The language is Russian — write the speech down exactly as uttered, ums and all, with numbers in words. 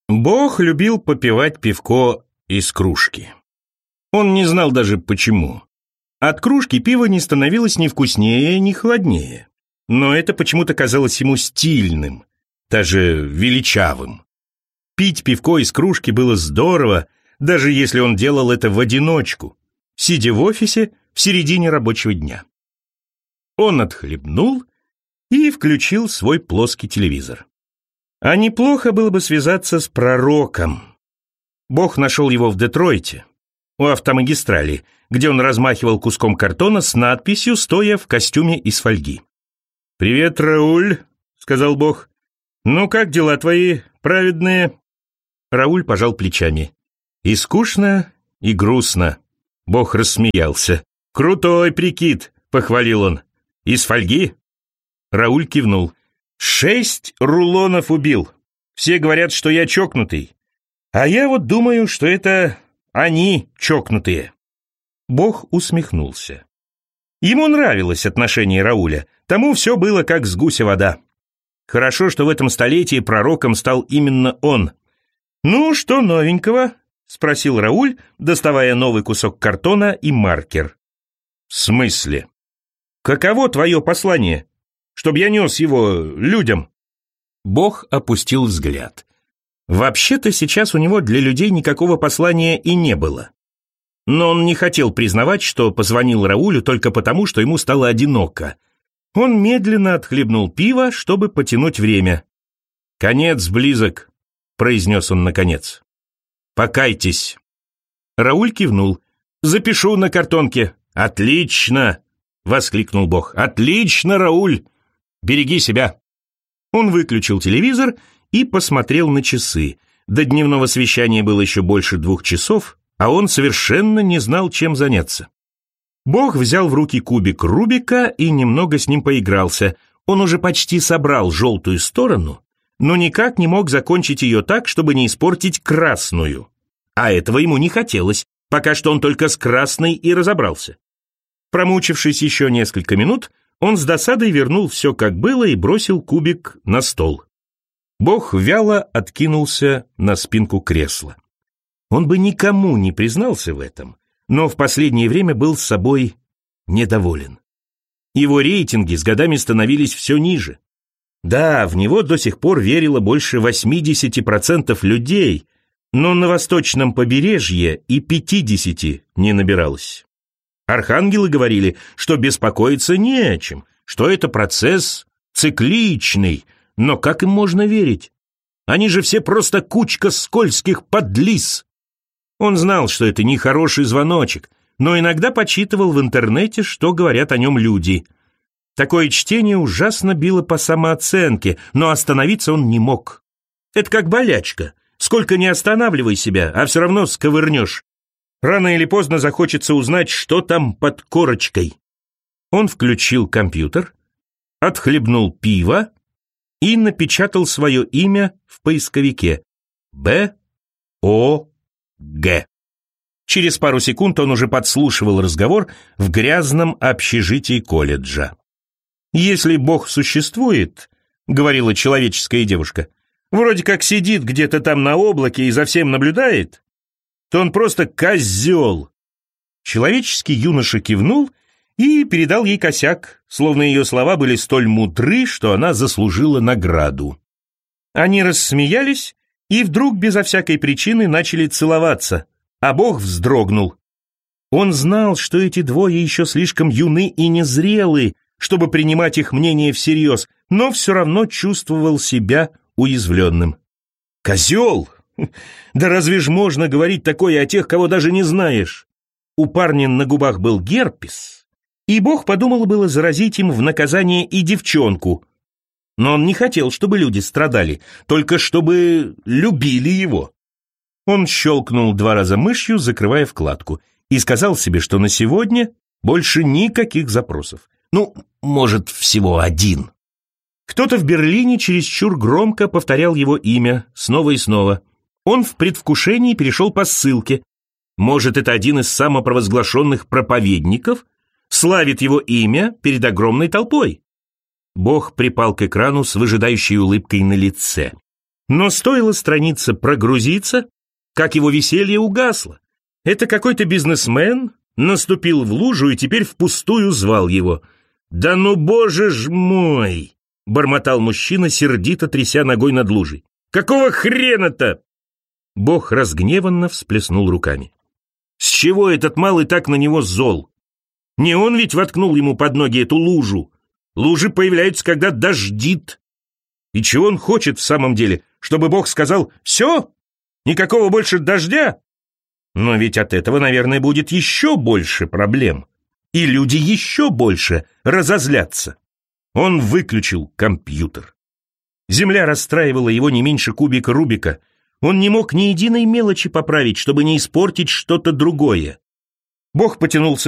Бог любил попивать пивко из кружки. Он не знал даже почему. От кружки пиво не становилось ни вкуснее, ни холоднее. Но это почему-то казалось ему стильным, даже величавым. Пить пивко из кружки было здорово, даже если он делал это в одиночку, сидя в офисе в середине рабочего дня. Он отхлебнул и включил свой плоский телевизор. А неплохо было бы связаться с пророком. Бог нашел его в Детройте, у автомагистрали, где он размахивал куском картона с надписью, стоя в костюме из фольги. «Привет, Рауль», — сказал Бог. «Ну, как дела твои, праведные?» Рауль пожал плечами. «И скучно, и грустно». Бог рассмеялся. «Крутой прикид», — похвалил он. «Из фольги?» Рауль кивнул. «Шесть рулонов убил. Все говорят, что я чокнутый. А я вот думаю, что это они чокнутые». Бог усмехнулся. Ему нравилось отношение Рауля. Тому все было как с гуся вода. Хорошо, что в этом столетии пророком стал именно он. «Ну, что новенького?» — спросил Рауль, доставая новый кусок картона и маркер. «В смысле? Каково твое послание? Чтоб я нес его людям?» Бог опустил взгляд. Вообще-то сейчас у него для людей никакого послания и не было. Но он не хотел признавать, что позвонил Раулю только потому, что ему стало одиноко. Он медленно отхлебнул пиво, чтобы потянуть время. «Конец близок», — произнес он наконец. «Покайтесь». Рауль кивнул. «Запишу на картонке». «Отлично!» — воскликнул Бог. «Отлично, Рауль! Береги себя!» Он выключил телевизор и посмотрел на часы. До дневного совещания было еще больше двух часов, а он совершенно не знал, чем заняться. Бог взял в руки кубик Рубика и немного с ним поигрался. Он уже почти собрал желтую сторону, но никак не мог закончить ее так, чтобы не испортить красную. А этого ему не хотелось, пока что он только с красной и разобрался. Промучившись еще несколько минут, он с досадой вернул все как было и бросил кубик на стол. Бог вяло откинулся на спинку кресла. Он бы никому не признался в этом, но в последнее время был с собой недоволен. Его рейтинги с годами становились все ниже. Да, в него до сих пор верило больше восемьдесят процентов людей, но на восточном побережье и пятьдесят не набиралось. Архангелы говорили, что беспокоиться не о чем, что это процесс цикличный, но как им можно верить? Они же все просто кучка скользких подлиз. Он знал, что это нехороший звоночек, но иногда почитывал в интернете, что говорят о нем люди. Такое чтение ужасно било по самооценке, но остановиться он не мог. Это как болячка. Сколько ни останавливай себя, а все равно сковырнешь. Рано или поздно захочется узнать, что там под корочкой. Он включил компьютер, отхлебнул пиво и напечатал свое имя в поисковике. Б О Г. Через пару секунд он уже подслушивал разговор в грязном общежитии колледжа. «Если Бог существует, — говорила человеческая девушка, — вроде как сидит где-то там на облаке и за всем наблюдает, то он просто козел». Человеческий юноша кивнул и передал ей косяк, словно ее слова были столь мудры, что она заслужила награду. Они рассмеялись и вдруг безо всякой причины начали целоваться, а Бог вздрогнул. Он знал, что эти двое еще слишком юны и незрелы, чтобы принимать их мнение всерьез, но все равно чувствовал себя уязвленным. «Козел! Да разве ж можно говорить такое о тех, кого даже не знаешь?» У парня на губах был герпес, и Бог подумал было заразить им в наказание и девчонку. Но он не хотел, чтобы люди страдали, только чтобы любили его. Он щелкнул два раза мышью, закрывая вкладку, и сказал себе, что на сегодня больше никаких запросов. Ну, может, всего один. Кто-то в Берлине чересчур громко повторял его имя снова и снова. Он в предвкушении перешел по ссылке. Может, это один из самопровозглашенных проповедников славит его имя перед огромной толпой. Бог припал к экрану с выжидающей улыбкой на лице. Но стоило странице прогрузиться, как его веселье угасло. Это какой-то бизнесмен наступил в лужу и теперь впустую звал его. «Да ну, боже ж мой!» — бормотал мужчина, сердито тряся ногой над лужей. «Какого хрена-то?» Бог разгневанно всплеснул руками. С чего этот малый так на него зол? Не он ведь воткнул ему под ноги эту лужу. Лужи появляются, когда дождит. И чего он хочет в самом деле? Чтобы Бог сказал «Все? Никакого больше дождя?» Но ведь от этого, наверное, будет еще больше проблем. И люди еще больше разозлятся. Он выключил компьютер. Земля расстраивала его не меньше кубика Рубика. Он не мог ни единой мелочи поправить, чтобы не испортить что-то другое. Бог потянулся